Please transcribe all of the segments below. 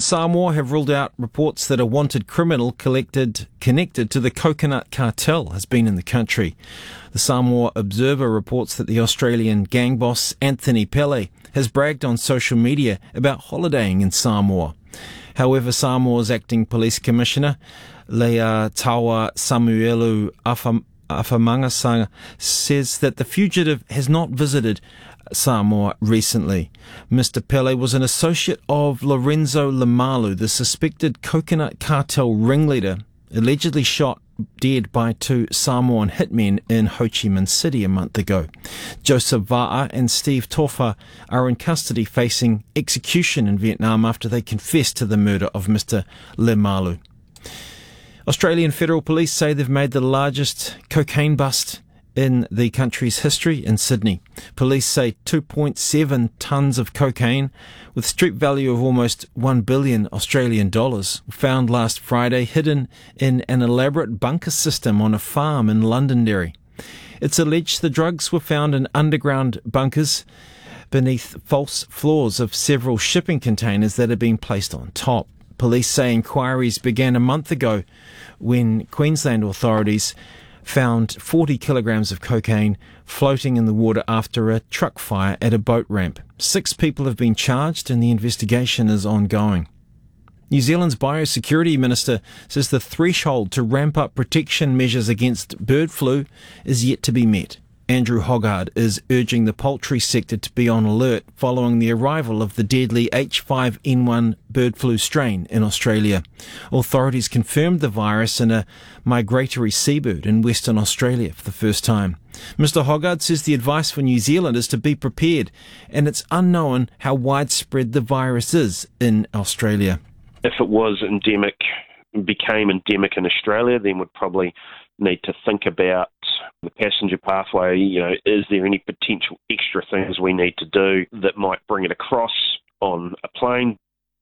Samoa have ruled out reports that a wanted criminal connected to the coconut cartel has been in the country. The Samoa Observer reports that the Australian gang boss Anthony Pele has bragged on social media about holidaying in Samoa. However, Samoa's acting police commissioner, Lea Tawa Samuelu Afamangasanga, says that the fugitive has not visited Samoa recently. Mr. Pele was an associate of Lorenzo Lamalu, the suspected coconut cartel ringleader, allegedly shot dead by two Samoan hitmen in Ho Chi Minh City a month ago. Joseph Va'a and Steve Tofa are in custody facing execution in Vietnam after they confessed to the murder of Mr. Lamalu. Australian Federal Police say they've made the largest cocaine bust in the country's history in Sydney. Police say 2.7 tonnes of cocaine with street value of almost 1 billion Australian dollars were found last Friday hidden in an elaborate bunker system on a farm in Londonderry. It's alleged the drugs were found in underground bunkers beneath false floors of several shipping containers that had been placed on top. Police say inquiries began a month ago when Queensland authorities found 40 kilograms of cocaine floating in the water after a truck fire at a boat ramp. 6 people have been charged and the investigation is ongoing. New Zealand's biosecurity minister says the threshold to ramp up protection measures against bird flu is yet to be met. Andrew Hoggard is urging the poultry sector to be on alert following the arrival of the deadly H5N1 bird flu strain in Australia. Authorities confirmed the virus in a migratory seabird in Western Australia for the first time. Mr. Hoggard says the advice for New Zealand is to be prepared, and it's unknown how widespread the virus is in Australia. If it was endemic, became endemic in Australia, then we'd probably need to think about the passenger pathway. Is there any potential extra things we need to do that might bring it across on a plane?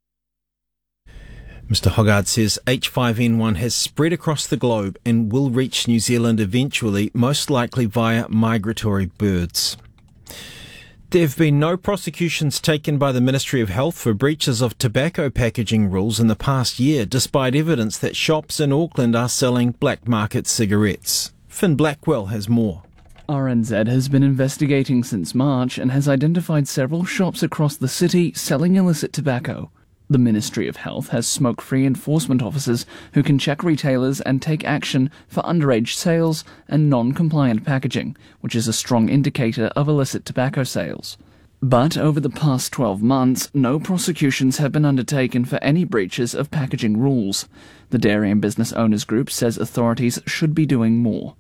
Mr. Hoggard says H5N1 has spread across the globe and will reach New Zealand eventually, most likely via migratory birds. There have been no prosecutions taken by the Ministry of Health for breaches of tobacco packaging rules in the past year, despite evidence that shops in Auckland are selling black market cigarettes. Finn Blackwell has more. RNZ has been investigating since March and has identified several shops across the city selling illicit tobacco. The Ministry of Health has smoke-free enforcement officers who can check retailers and take action for underage sales and non-compliant packaging, which is a strong indicator of illicit tobacco sales. But over the past 12 months, no prosecutions have been undertaken for any breaches of packaging rules. The Dairy and Business Owners Group says authorities should be doing more.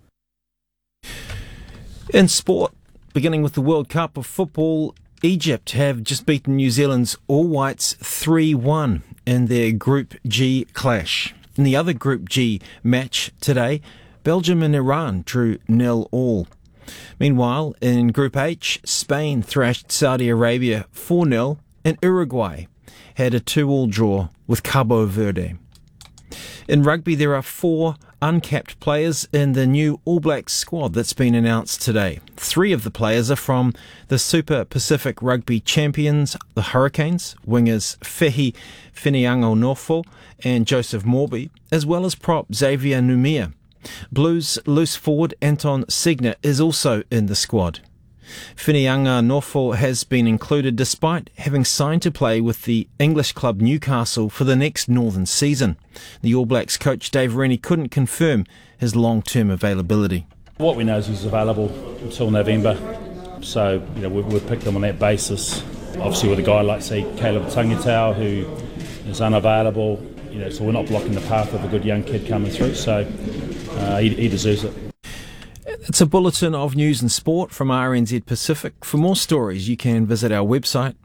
In sport, beginning with the World Cup of Football, Egypt have just beaten New Zealand's All Whites 3-1 in their Group G clash. In the other Group G match today, Belgium and Iran drew 0-0. Meanwhile, in Group H, Spain thrashed Saudi Arabia 4-0 and Uruguay had a 2-2 draw with Cabo Verde. In rugby, there are 4 uncapped players in the new All Blacks squad that's been announced today. 3 of the players are from the Super Pacific Rugby champions, the Hurricanes, wingers Fehi Finiango-Norfo and Joseph Morby, as well as prop Xavier Numia. Blues loose forward Anton Segner is also in the squad. Finiango-Norfo has been included despite having signed to play with the English club Newcastle for the next Northern season. The All Blacks coach Dave Rennie couldn't confirm his long-term availability. What we know is he's available until November, so we've picked him on that basis. Obviously with a guy like, say, Caleb Tangatau, who is unavailable, so we're not blocking the path of a good young kid coming through, so he deserves it. It's a bulletin of news and sport from RNZ Pacific. For more stories, you can visit our website,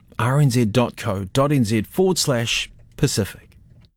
rnz.co.nz/Pacific.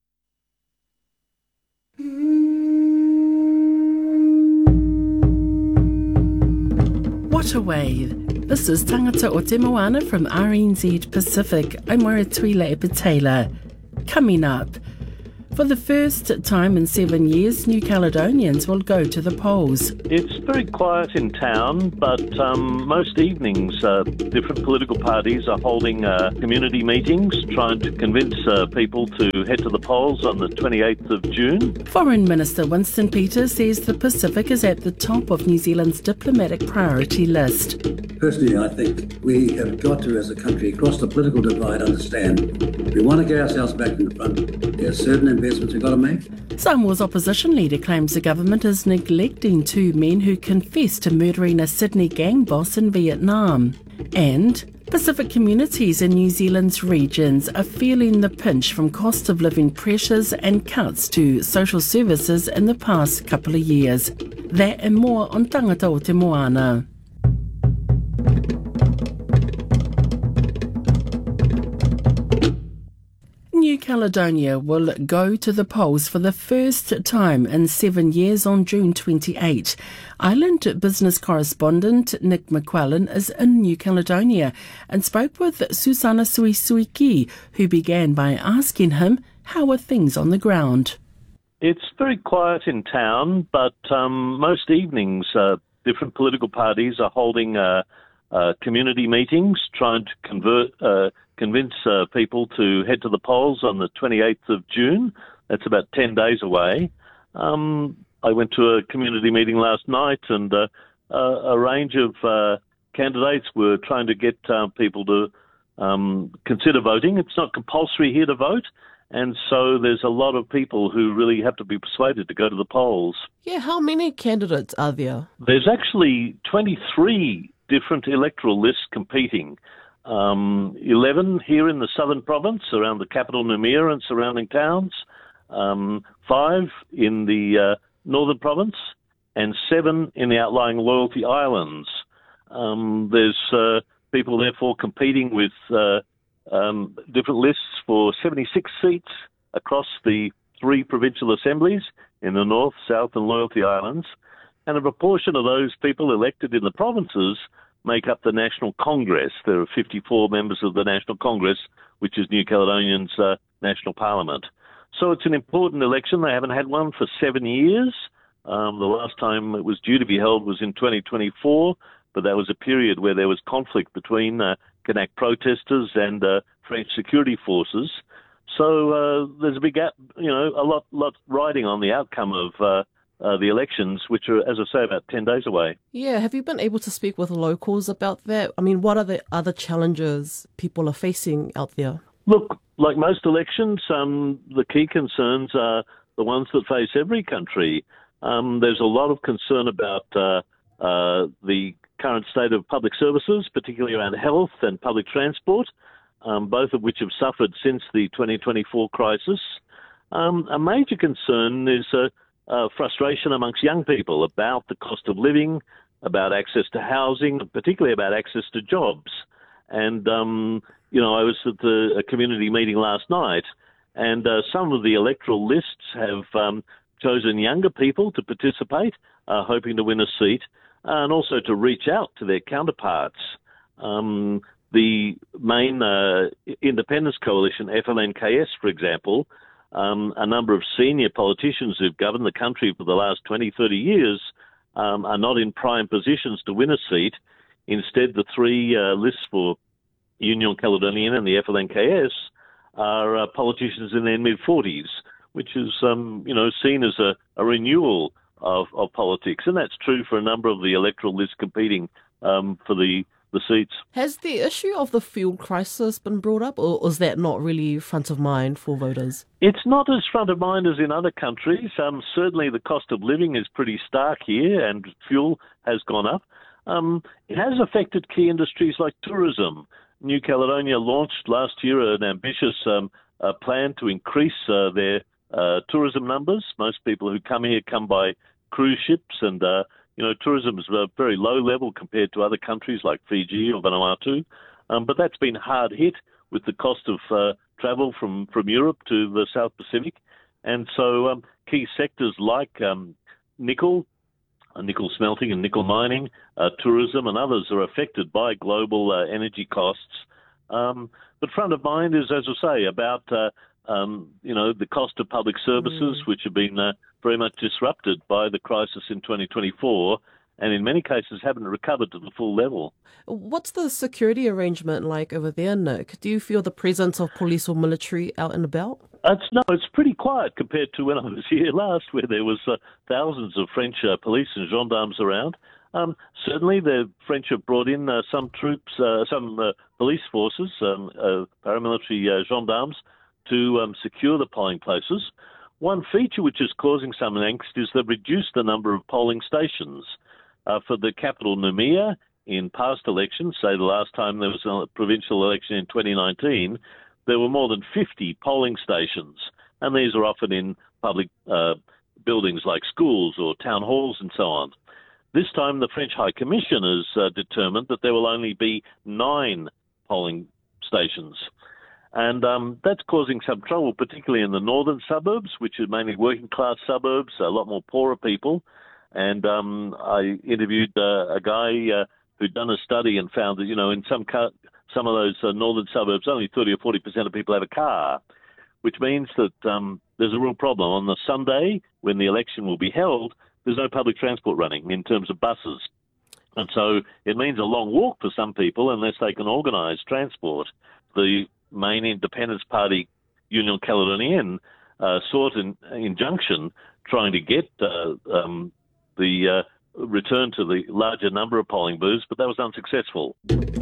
What a wave. This is Tangata o Te Moana from RNZ Pacific. I'm Moritwile Epitela. Coming up, For the first time in 7 years, New Caledonians will go to the polls. It's very quiet in town, but most evenings different political parties are holding community meetings, trying to convince people to head to the polls on the 28th of June. Foreign Minister Winston Peters says the Pacific is at the top of New Zealand's diplomatic priority list. Personally, I think we have got to, as a country, across the political divide, understand we want to get ourselves back in the front. There are certain investments we've got to make. Samoa's opposition leader claims the government is neglecting two men who confessed to murdering a Sydney gang boss in Vietnam. And Pacific communities in New Zealand's regions are feeling the pinch from cost of living pressures and cuts to social services in the past couple of years. That and more on Tangata o Te Moana. New Caledonia will go to the polls for the first time in 7 years on June 28. Island business correspondent Nick McQuillan is in New Caledonia and spoke with Susana Suisuiki, who began by asking him, how are things on the ground? It's very quiet in town, but most evenings different political parties are holding community meetings, trying to convince people to head to the polls on the 28th of June. That's about 10 days away. I went to a community meeting last night, and a range of candidates were trying to get people to consider voting. It's not compulsory here to vote, and so there's a lot of people who really have to be persuaded to go to the polls. Yeah, how many candidates are there? There's actually 23 different electoral lists competing. 11 here in the southern province around the capital Noumea and surrounding towns, 5 in the northern province, and 7 in the outlying Loyalty Islands. There's people therefore competing with different lists for 76 seats across the 3 provincial assemblies in the North, South and Loyalty Islands, and a proportion of those people elected in the provinces make up the National Congress. There are 54 members of the National Congress, which is New Caledonian's national parliament. So it's an important election. They haven't had one for 7 years. The last time it was due to be held was in 2024, but that was a period where there was conflict between Kanak protesters and French security forces. So there's a big gap, a lot riding on the outcome of the elections, which are, as I say, about 10 days away. Yeah, have you been able to speak with locals about that? I mean, what are the other challenges people are facing out there? Look, like most elections, the key concerns are the ones that face every country. There's a lot of concern about the current state of public services, particularly around health and public transport, both of which have suffered since the 2024 crisis. A major concern is frustration amongst young people about the cost of living, about access to housing, particularly about access to jobs. And, I was at a community meeting last night, and some of the electoral lists have chosen younger people to participate, hoping to win a seat, and also to reach out to their counterparts. The main independence coalition, FLNKS, for example, a number of senior politicians who've governed the country for the last 20, 30 years are not in prime positions to win a seat. Instead, the 3 lists for Union Caledonian and the FLNKS are politicians in their mid-40s, which is, seen as a renewal of politics. And that's true for a number of the electoral lists competing for the seats. Has the issue of the fuel crisis been brought up, or is that not really front of mind for voters? It's not as front of mind as in other countries. Certainly the cost of living is pretty stark here, and fuel has gone up. It has affected key industries like tourism. New Caledonia launched last year an ambitious plan to increase their tourism numbers. Most people who come here come by cruise ships, and tourism is a very low level compared to other countries like Fiji or Vanuatu. But that's been hard hit with the cost of travel from Europe to the South Pacific. And so key sectors like nickel smelting and nickel mining, tourism and others are affected by global energy costs. But front of mind is, as I say, about the cost of public services, which have been very much disrupted by the crisis in 2024, and in many cases haven't recovered to the full level. What's the security arrangement like over there, Nick? Do you feel the presence of police or military out and about? It's pretty quiet compared to when I was here last, where there was thousands of French police and gendarmes around. Certainly, the French have brought in some troops, some police forces, paramilitary gendarmes, to secure the polling places. One feature which is causing some angst is they've reduced the number of polling stations. For the capital, Noumea, in past elections, say the last time there was a provincial election in 2019, there were more than 50 polling stations, and these are often in public buildings like schools or town halls and so on. This time, the French High Commission has determined that there will only be 9 polling stations. And that's causing some trouble, particularly in the northern suburbs, which are mainly working-class suburbs, a lot more poorer people. And I interviewed a guy who'd done a study and found that, in some of those northern suburbs, only 30 or 40% of people have a car, which means that there's a real problem. On the Sunday, when the election will be held, there's no public transport running in terms of buses. And so it means a long walk for some people unless they can organise transport. The main Independence Party, Union Caledonienne, sought an injunction trying to get the return to the larger number of polling booths, but that was unsuccessful.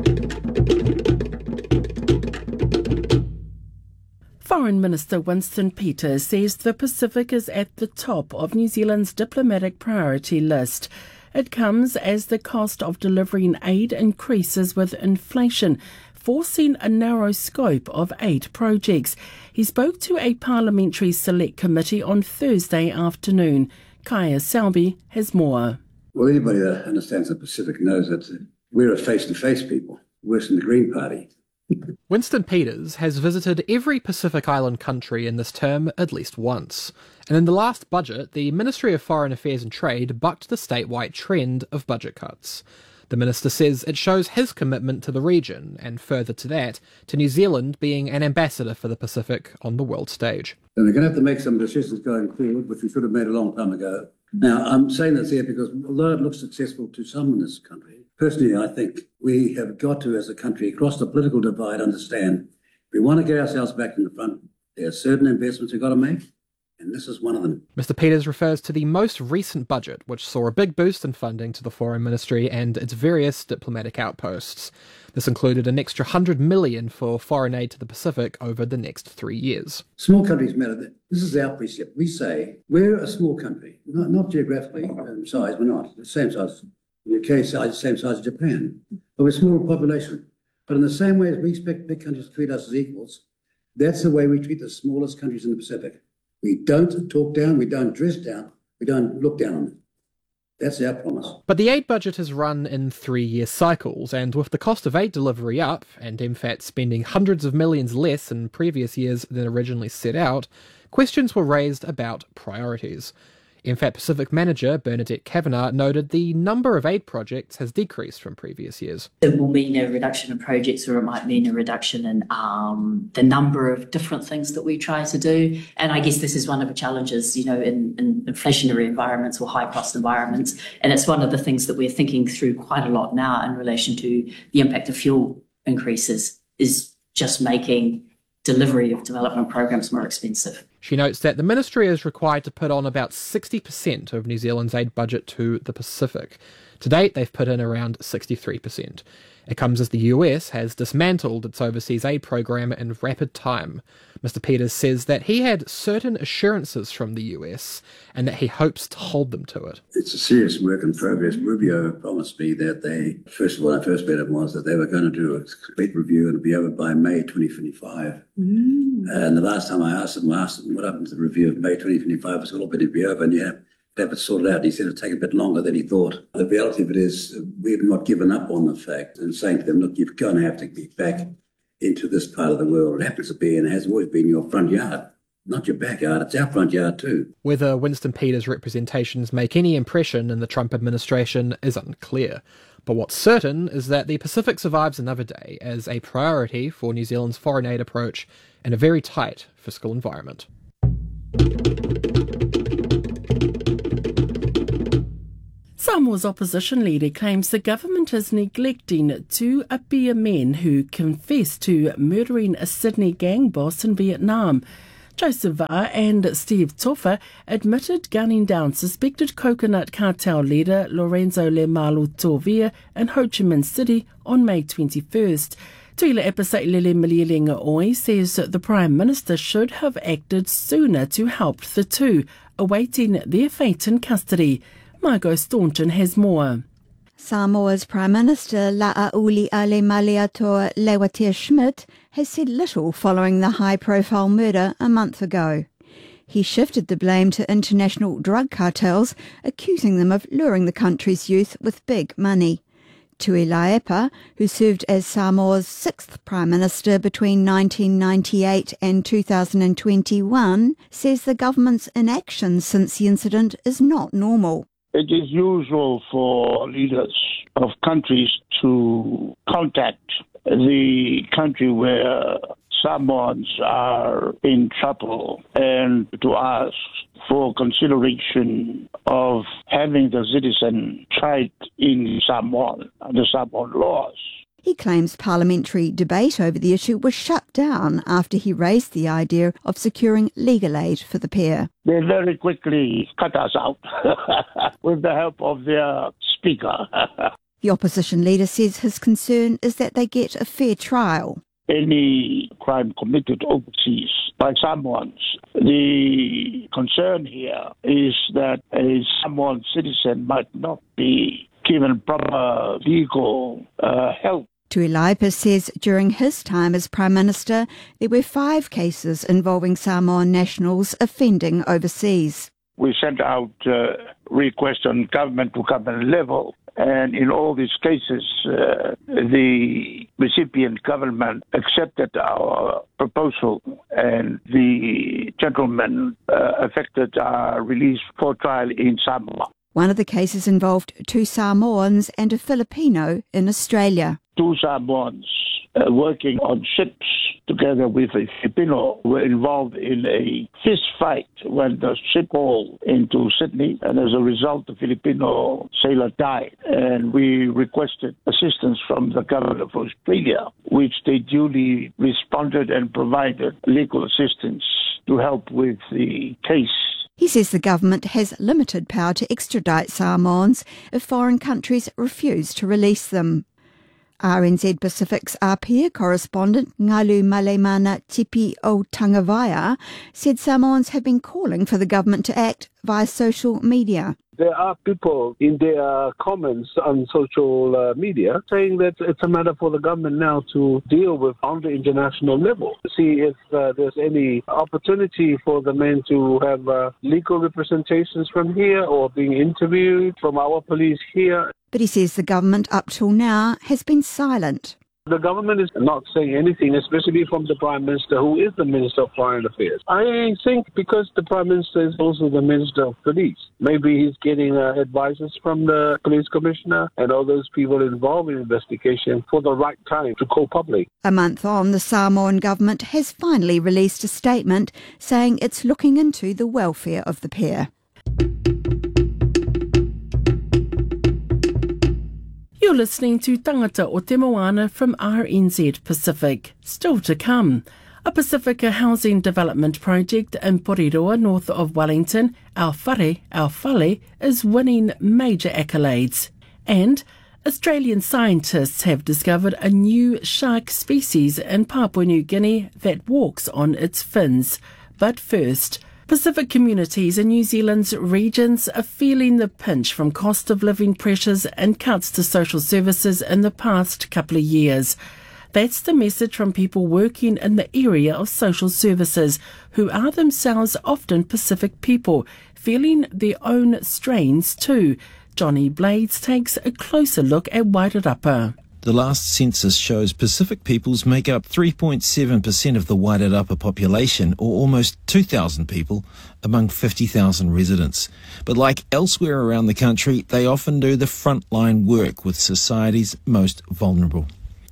Foreign Minister Winston Peters says the Pacific is at the top of New Zealand's diplomatic priority list. It comes as the cost of delivering aid increases with inflation, forcing a narrow scope of aid projects. He spoke to a parliamentary select committee on Thursday afternoon. Kaya Selby has more. Well, anybody that understands the Pacific knows that we're a face-to-face people, worse than the Green Party. Winston Peters has visited every Pacific Island country in this term at least once. And in the last budget, the Ministry of Foreign Affairs and Trade bucked the statewide trend of budget cuts. The minister says it shows his commitment to the region, and further to that, to New Zealand being an ambassador for the Pacific on the world stage. And we're going to have to make some decisions going forward, which we should have made a long time ago. Now, I'm saying this here because although it looks successful to some in this country, personally, I think we have got to, as a country, across the political divide, understand if we want to get ourselves back in the front, there are certain investments we've got to make, and this is one of them. Mr. Peters refers to the most recent budget, which saw a big boost in funding to the Foreign Ministry and its various diplomatic outposts. This included an extra $100 million for foreign aid to the Pacific over the next 3 years. Small countries matter. This is our precept. We say we're a small country, not geographically size, we're not. The same size. In the UK size, the same size as Japan. But we're a smaller population. But in the same way as we expect big countries to treat us as equals, that's the way we treat the smallest countries in the Pacific. We don't talk down, we don't dress down, we don't look down on them. That's our promise. But the aid budget is run in 3-year cycles, and with the cost of aid delivery up, and MFAT spending hundreds of millions less in previous years than originally set out, questions were raised about priorities. MFAT Pacific Manager Bernadette Kavanagh noted the number of aid projects has decreased from previous years. It will mean a reduction in projects, or it might mean a reduction in the number of different things that we try to do. And I guess this is one of the challenges, in inflationary environments or high-cost environments. And it's one of the things that we're thinking through quite a lot now in relation to the impact of fuel increases, is just making delivery of development programs more expensive. She notes that the ministry is required to put on about 60% of New Zealand's aid budget to the Pacific. To date, they've put in around 63%. It comes as the US has dismantled its overseas aid program in rapid time. Mr. Peters says that he had certain assurances from the US and that he hopes to hold them to it. It's a serious work in progress. Rubio promised me that when I first met him, was that they were going to do a complete review and it'll be over by May 2025. And the last time I asked him what happened to the review of May 2025, it's all going to be over and you have to have it sorted out. He said it'd take a bit longer than he thought. The reality of it is we've not given up on the fact and saying to them, look, you're going to have to be back into this part of the world. It happens to be and has always been your front yard, not your backyard. It's our front yard too. Whether Winston Peters' representations make any impression in the Trump administration is unclear. But what's certain is that the Pacific survives another day as a priority for New Zealand's foreign aid approach in a very tight fiscal environment. Samoa's opposition leader claims the government is neglecting two Apia men who confessed to murdering a Sydney gang boss in Vietnam. Joseph Va and Steve Tofa admitted gunning down suspected coconut cartel leader Lorenzo Lemalu Tovia in Ho Chi Minh City on May 21st. Tuila Episailele Malialinga Oi says the Prime Minister should have acted sooner to help the two, awaiting their fate in custody. Margot Staunton has more. Samoa's Prime Minister La'auli Ale Maliatoa Lewatia Schmidt has said little following the high-profile murder a month ago. He shifted the blame to international drug cartels, accusing them of luring the country's youth with big money. Tui Laepa, who served as Samoa's sixth Prime Minister between 1998 and 2021, says the government's inaction since the incident is not normal. It is usual for leaders of countries to contact the country where Samoans are in trouble and to ask for consideration of having the citizen tried in Samoa, under Samoan laws. He claims parliamentary debate over the issue was shut down after he raised the idea of securing legal aid for the pair. They very quickly cut us out with the help of their speaker. The opposition leader says his concern is that they get a fair trial. Any crime committed overseas by Samoans, the concern here is that a Samoan citizen might not be given proper legal help. Tuilaipa says during his time as Prime Minister, there were 5 cases involving Samoan nationals offending overseas. We sent out requests on government-to-government level, and in all these cases, the recipient government accepted our proposal, and the gentlemen affected are released for trial in Samoa. One of the cases involved 2 Samoans and a Filipino in Australia. 2 Samoans working on ships together with a Filipino were involved in a fist fight when the ship hauled into Sydney, and as a result the Filipino sailor died, and we requested assistance from the government of Australia, which they duly responded and provided legal assistance to help with the case. He says the government has limited power to extradite Samoans if foreign countries refuse to release them. RNZ Pacific's Apia correspondent Ngalu Malemana Tipi o Tangawaya said Samoans have been calling for the government to act via social media. There are people in their comments on social media saying that it's a matter for the government now to deal with on the international level. See if there's any opportunity for the men to have legal representations from here or being interviewed from our police here. But he says the government up till now has been silent. The government is not saying anything, especially from the Prime Minister, who is the Minister of Foreign Affairs. I think because the Prime Minister is also the Minister of Police, maybe he's getting advices from the Police Commissioner and all those people involved in the investigation for the right time to go public. A month on, the Samoan government has finally released a statement saying it's looking into the welfare of the pair. You're listening to Tangata o Te Moana from RNZ Pacific. Still to come, a Pacifica housing development project in Porirua, north of Wellington, Aowhare, is winning major accolades. And Australian scientists have discovered a new shark species in Papua New Guinea that walks on its fins. But first, Pacific communities in New Zealand's regions are feeling the pinch from cost of living pressures and cuts to social services in the past couple of years. That's the message from people working in the area of social services, who are themselves often Pacific people, feeling their own strains too. Johnny Blades takes a closer look at Wairarapa. The last census shows Pacific peoples make up 3.7% of the Wairarapa population, or almost 2,000 people among 50,000 residents. But like elsewhere around the country, they often do the frontline work with society's most vulnerable.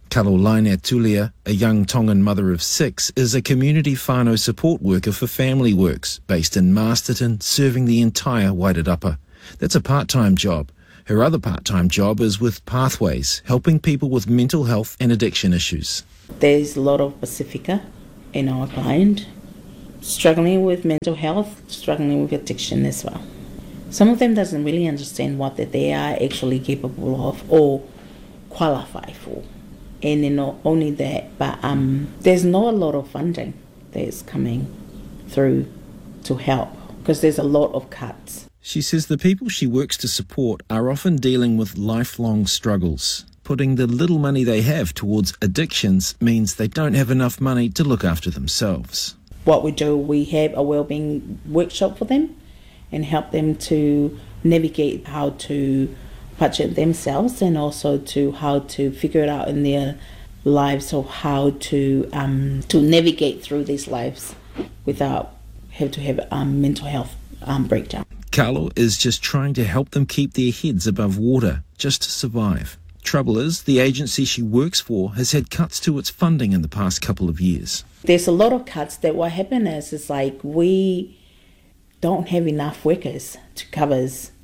Kalolaina Tulia, a young Tongan mother of 6, is a community whānau support worker for Family Works, based in Masterton, serving the entire Wairarapa. That's a part-time job. Her other part-time job is with Pathways, helping people with mental health and addiction issues. There's a lot of Pacifica in our client, struggling with mental health, struggling with addiction as well. Some of them doesn't really understand what that they are actually capable of or qualify for. And then not only that, but there's not a lot of funding that's coming through to help because there's a lot of cuts. She says the people she works to support are often dealing with lifelong struggles. Putting the little money they have towards addictions means they don't have enough money to look after themselves. What we do, we have a wellbeing workshop for them and help them to navigate how to budget themselves and also to how to figure it out in their lives of how to navigate through these lives without have to have mental health breakdown. Carlo is just trying to help them keep their heads above water, just to survive. Trouble is, the agency she works for has had cuts to its funding in the past couple of years. There's a lot of cuts that what happened is like we don't have enough workers to cover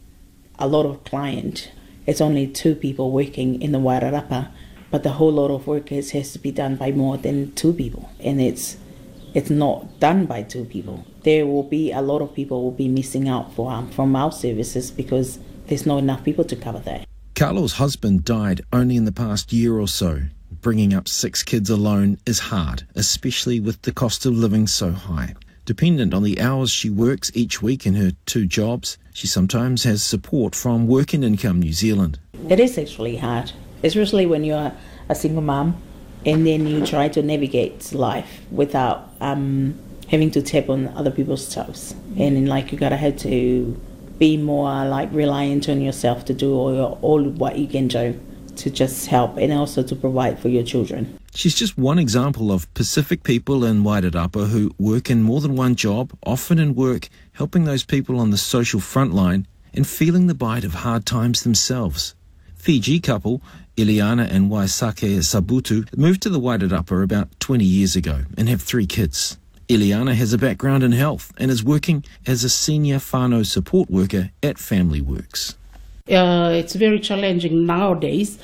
a lot of client. It's only 2 people working in the Wairarapa, but the whole lot of workers has to be done by more than 2 people, and it's not done by 2 people. There will be a lot of people will be missing out from our services because there's not enough people to cover that. Carlo's husband died only in the past year or so. Bringing up 6 kids alone is hard, especially with the cost of living so high. Dependent on the hours she works each week in her 2 jobs, she sometimes has support from Work and Income New Zealand. It is actually hard, especially when you're a single mom and then you try to navigate life without having to tap on other people's toes. And like you gotta have to be more like reliant on yourself to do all what you can do to just help and also to provide for your children. She's just one example of Pacific people in Wairarapa who work in more than one job, often in work, helping those people on the social front line and feeling the bite of hard times themselves. Fiji couple, Iliana and Waisake Sabutu, moved to the Wairarapa about 20 years ago and have 3 kids. Iliana has a background in health and is working as a senior whānau support worker at Family Works. It's very challenging nowadays.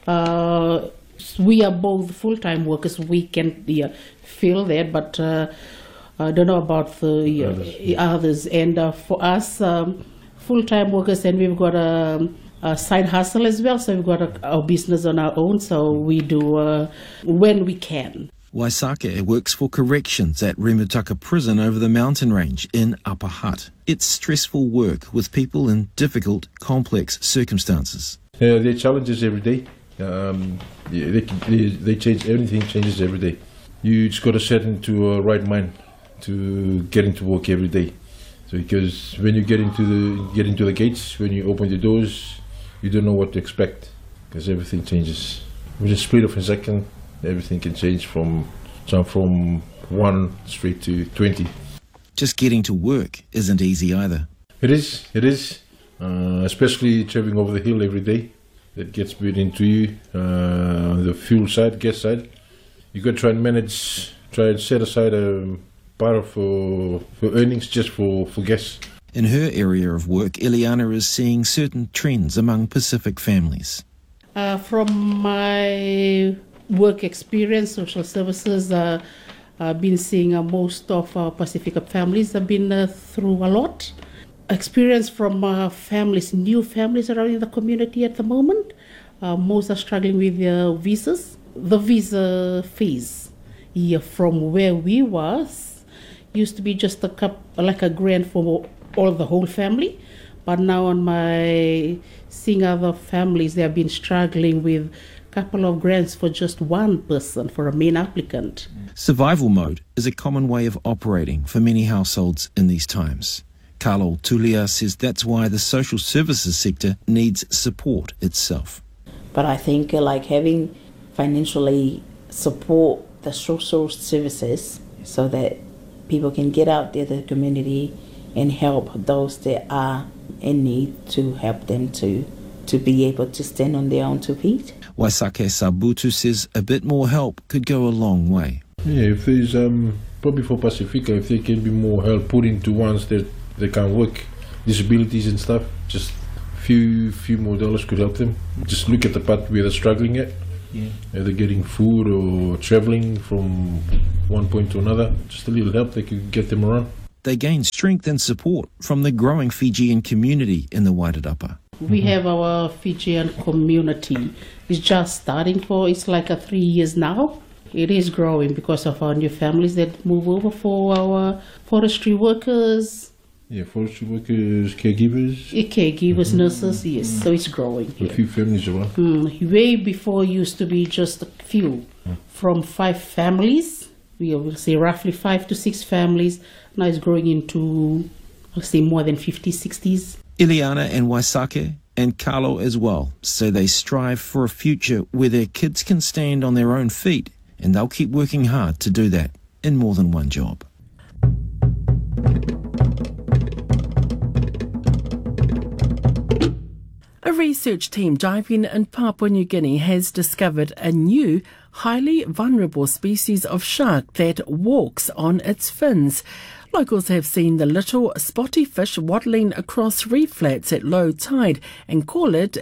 We are both full-time workers. We can feel that, but I don't know about the others. And for us, full-time workers, and we've got a side hustle as well. So we've got our business on our own. So we do when we can. Waisake works for corrections at Remutaka Prison over the mountain range in Upper Hutt. It's stressful work with people in difficult, complex circumstances. There are challenges every day. They change, everything changes every day. You just got to set into a right mind to get into work every day. So because when you get into the gates, when you open the doors, you don't know what to expect because everything changes. With the split of a second, everything can change from 1 straight to 20. Just getting to work isn't easy either. It is, especially traveling over the hill every day. That gets bit into you, the fuel side, gas side. You got to try and set aside a part of for earnings just for gas. In her area of work, Iliana is seeing certain trends among Pacific families. From my work experience, social services, I've been seeing most of our Pacific families have been through a lot. Experience from families, new families around in the community at the moment. Most are struggling with their visas. The visa fees from where we was used to be just like a grant for the whole family. But now on my seeing other families, they have been struggling with a couple of grants for just one person, for a main applicant. Survival mode is a common way of operating for many households in these times. Carlo Tulia says that's why the social services sector needs support itself. But I think like having financially support the social services so that people can get out there to the community and help those that are in need to help them to be able to stand on their own 2 feet. Waisake Sabutu says a bit more help could go a long way. Yeah, if there's, probably for Pacifica, if there can be more help put into ones that they can work, disabilities and stuff, just few more dollars could help them. Just look at the part where they're struggling at. Yeah. Either getting food or travelling from one point to another. Just a little help, they could get them around. They gain strength and support from the growing Fijian community in the Wairarapa. We have our Fijian community. It's just starting it's like 3 years now. It is growing because of our new families that move over for our forestry workers. Yeah, forestry workers, caregivers. Nurses, yes. So it's growing. A few families around. Way before used to be just a few. From 5 families, we will say roughly 5 to 6 families. Now it's growing into, I'll say, more than 50, 60s. Ileana and Waisake and Carlo as well say they strive for a future where their kids can stand on their own feet, and they'll keep working hard to do that in more than one job. A research team diving in Papua New Guinea has discovered a new, highly vulnerable species of shark that walks on its fins. Locals have seen the little spotty fish waddling across reef flats at low tide and call it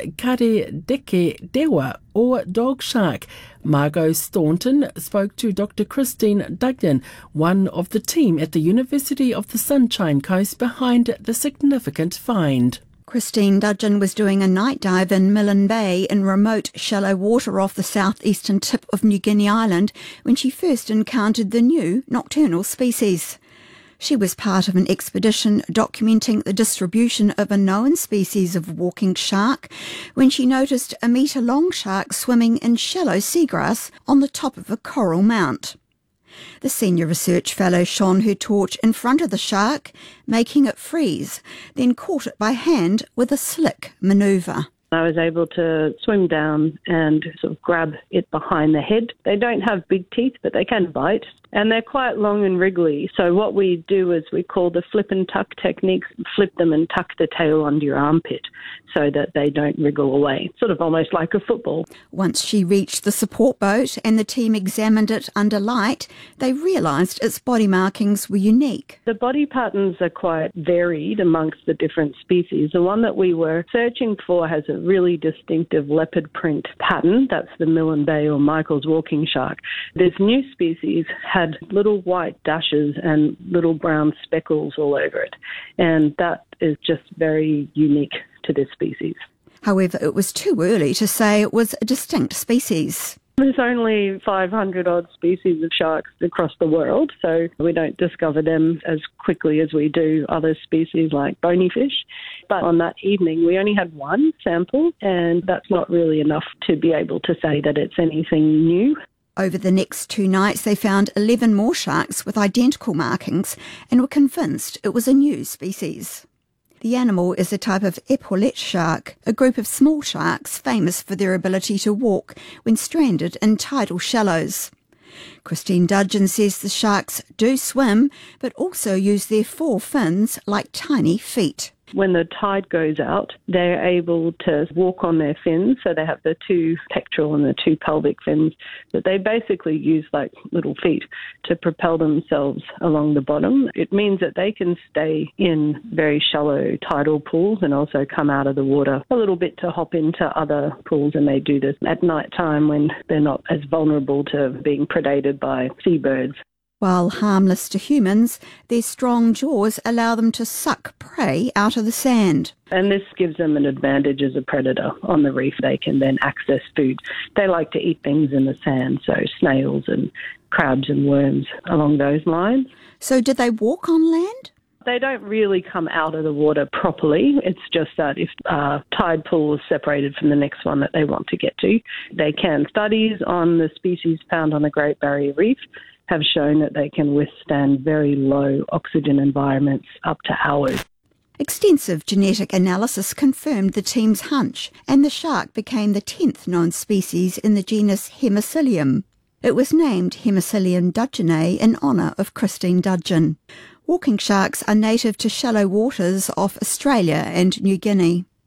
Karedeke Dewa, or dog shark. Margot Staunton spoke to Dr. Christine Duggan, one of the team at the University of the Sunshine Coast behind the significant find. Christine Dudgeon was doing a night dive in Milne Bay in remote, shallow water off the southeastern tip of New Guinea Island when she first encountered the new nocturnal species. She was part of an expedition documenting the distribution of a known species of walking shark when she noticed a metre-long shark swimming in shallow seagrass on the top of a coral mount. The senior research fellow shone her torch in front of the shark, making it freeze, then caught it by hand with a slick manoeuvre. I was able to swim down and sort of grab it behind the head. They don't have big teeth, but they can bite, and they're quite long and wriggly. So what we do is we call the flip and tuck technique, flip them and tuck the tail under your armpit so that they don't wriggle away, sort of almost like a football. Once she reached the support boat and the team examined it under light, they realised its body markings were unique. The body patterns are quite varied amongst the different species. The one that we were searching for has a really distinctive leopard print pattern. That's the Milne Bay or Michael's walking shark. This new species had little white dashes and little brown speckles all over it, and that is just very unique to this species. However, it was too early to say it was a distinct species. There's only 500-odd species of sharks across the world, so we don't discover them as quickly as we do other species like bony fish. But on that evening, we only had one sample, and that's not really enough to be able to say that it's anything new. Over the next 2 nights, they found 11 more sharks with identical markings and were convinced it was a new species. The animal is a type of epaulette shark, a group of small sharks famous for their ability to walk when stranded in tidal shallows. Christine Dudgeon says the sharks do swim, but also use their 4 fins like tiny feet. When the tide goes out, they're able to walk on their fins, so they have the 2 pectoral and the 2 pelvic fins, but they basically use like little feet to propel themselves along the bottom. It means that they can stay in very shallow tidal pools and also come out of the water a little bit to hop into other pools, and they do this at night time when they're not as vulnerable to being predated by seabirds. While harmless to humans, their strong jaws allow them to suck prey out of the sand. And this gives them an advantage as a predator on the reef. They can then access food. They like to eat things in the sand, so snails and crabs and worms along those lines. So do they walk on land? They don't really come out of the water properly. It's just that if a tide pool is separated from the next one that they want to get to, they can. Studies on the species found on the Great Barrier Reef have shown that they can withstand very low oxygen environments up to hours. Extensive genetic analysis confirmed the team's hunch, and the shark became the 10th known species in the genus Hemicillium. It was named Hemicillium dudgeonae in honour of Christine Dudgeon. Walking sharks are native to shallow waters off Australia and New Guinea.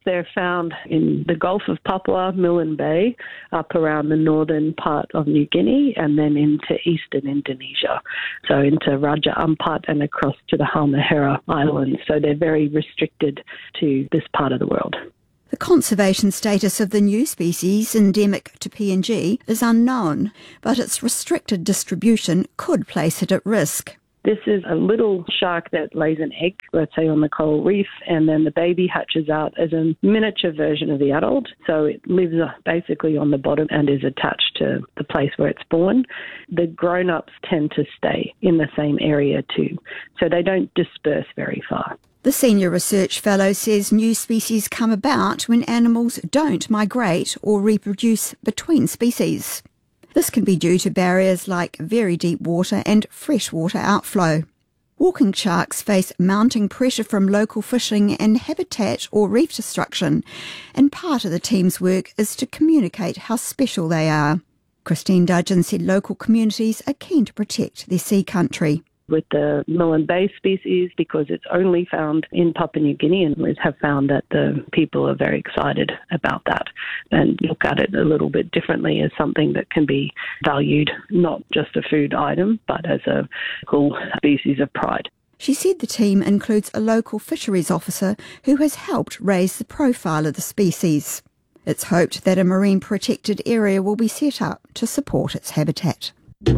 They're found in the Gulf of Papua, Milne Bay, up around the northern part of New Guinea, and then into eastern Indonesia, so into Raja Ampat and across to the Halmahera Islands. So they're very restricted to this part of the world. The conservation status of the new species, endemic to PNG, is unknown, but its restricted distribution could place it at risk. This is a little shark that lays an egg, let's say on the coral reef, and then the baby hatches out as a miniature version of the adult. So it lives basically on the bottom and is attached to the place where it's born. The grown-ups tend to stay in the same area too, so they don't disperse very far. The senior research fellow says new species come about when animals don't migrate or reproduce between species. This can be due to barriers like very deep water and freshwater outflow. Walking sharks face mounting pressure from local fishing and habitat or reef destruction, and part of the team's work is to communicate how special they are. Christine Dudgeon said local communities are keen to protect their sea country. With the Milne Bay species, because it's only found in Papua New Guinea, and we have found that the people are very excited about that and look at it a little bit differently as something that can be valued, not just a food item, but as a cool species of pride. She said the team includes a local fisheries officer who has helped raise the profile of the species. It's hoped that a marine protected area will be set up to support its habitat.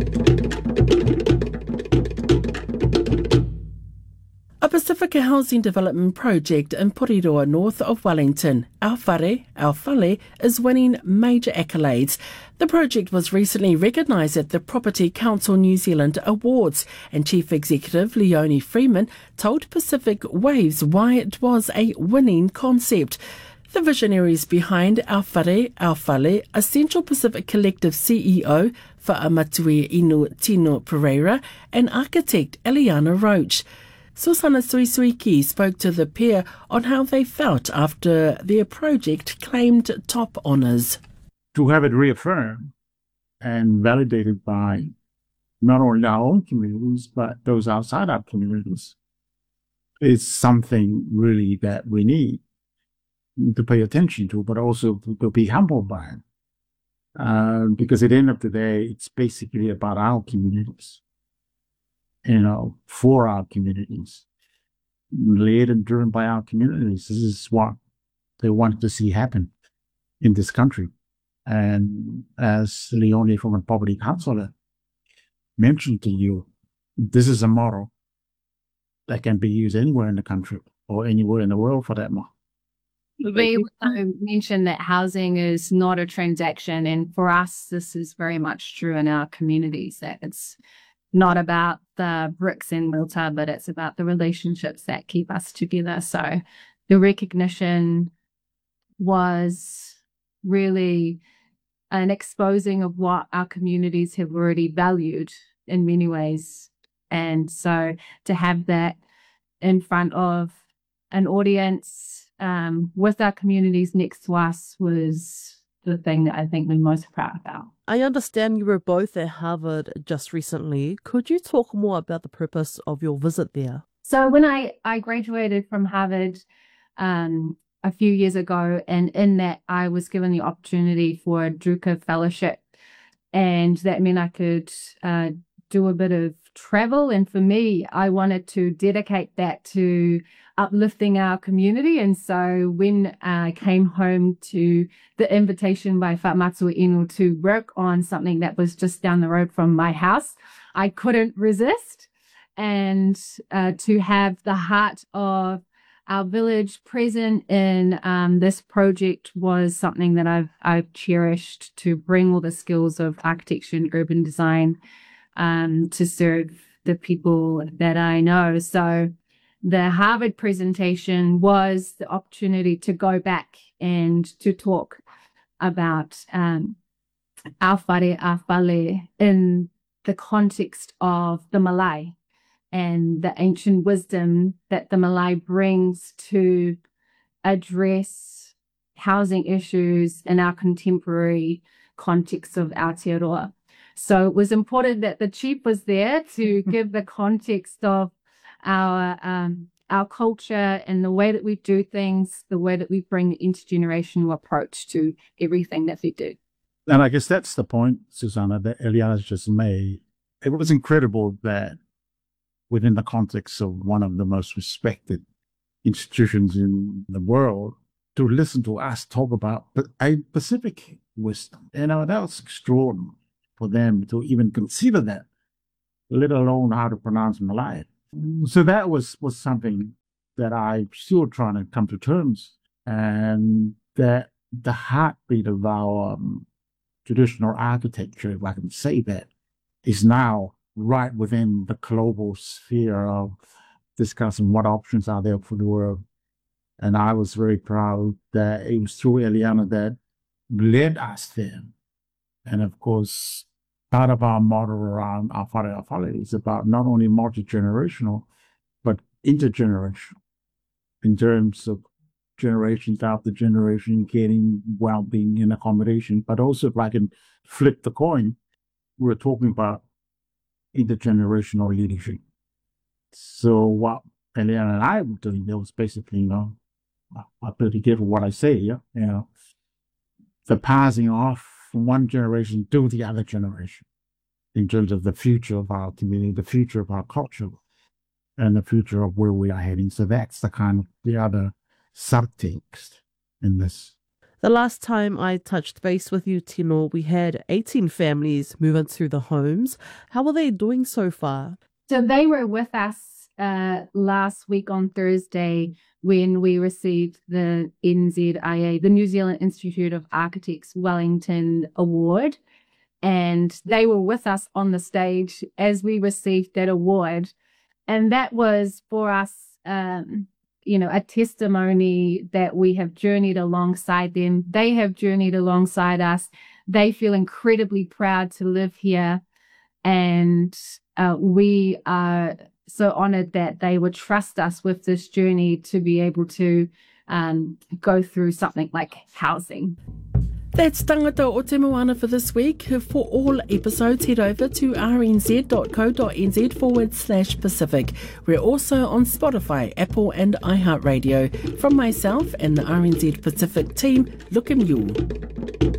A Pacifica housing development project in Porirua, north of Wellington, Aufale, is winning major accolades. The project was recently recognised at the Property Council New Zealand Awards, and Chief Executive Leonie Freeman told Pacific Waves why it was a winning concept. The visionaries behind Aufale, a Central Pacific Collective CEO, Whaamatue Inu Tino Pereira, and architect Eliana Roach. Susana Suisuiki spoke to the pair on how they felt after their project claimed top honours. To have it reaffirmed and validated by not only our own communities, but those outside our communities, is something really that we need to pay attention to, but also to be humbled by it. Because at the end of the day, it's basically about our communities. For our communities, led and driven by our communities. This is what they want to see happen in this country. And as Leonie from the Property Council mentioned to you, this is a model that can be used anywhere in the country or anywhere in the world for that matter. We mentioned that housing is not a transaction, and for us, this is very much true in our communities, that it's not about the bricks and mortar, but it's about the relationships that keep us together. So the recognition was really an exposing of what our communities have already valued in many ways. And so to have that in front of an audience with our communities next to us was the thing that I think we're most proud about. I understand you were both at Harvard just recently. Could you talk more about the purpose of your visit there? So when I graduated from Harvard a few years ago, and in that I was given the opportunity for a Drucker Fellowship, and that meant I could do a bit of travel. And for me, I wanted to dedicate that to uplifting our community. And so when I came home to the invitation by Whaamatue Inu to work on something that was just down the road from my house, I couldn't resist. And to have the heart of our village present in this project was something that I've cherished, to bring all the skills of architecture and urban design to serve the people that I know. So the Harvard presentation was the opportunity to go back and to talk about Aufale in the context of the Malay and the ancient wisdom that the Malay brings to address housing issues in our contemporary context of Aotearoa. So it was important that the chief was there to give the context of our our culture and the way that we do things, the way that we bring the intergenerational approach to everything that we do. And I guess that's the point, Susanna, that Eliana's just made. It was incredible that within the context of one of the most respected institutions in the world, to listen to us talk about a Pacific wisdom. That was extraordinary for them to even consider that, let alone how to pronounce Malay. So that was something that I'm still trying to come to terms, and that the heartbeat of our traditional architecture, if I can say that, is now right within the global sphere of discussing what options are there for the world. And I was very proud that it was through Eliana that led us there. And of course, part of our model around our whare is about not only multi-generational, but intergenerational, in terms of generations after generation getting well-being and accommodation. But also, if I can flip the coin, we're talking about intergenerational leadership. So what Eliana and I were doing there was basically, I'm pretty careful what I say here, the passing off from one generation to the other generation in terms of the future of our community, the future of our culture, and the future of where we are heading. So that's the other subtext in this. The last time I touched base with you, Tino, we had 18 families move into the homes. How are they doing so far? So they were with us last week on Thursday when we received the NZIA, the New Zealand Institute of Architects Wellington Award. And they were with us on the stage as we received that award. And that was for us, a testimony that we have journeyed alongside them. They have journeyed alongside us. They feel incredibly proud to live here. And we are so honored that they would trust us with this journey to be able to go through something like housing. That's Tangata o Te Moana for this week. For all episodes, head over to rnz.co.nz/Pacific. We're also on Spotify, Apple and iHeartRadio. From myself and the RNZ Pacific team, look and you.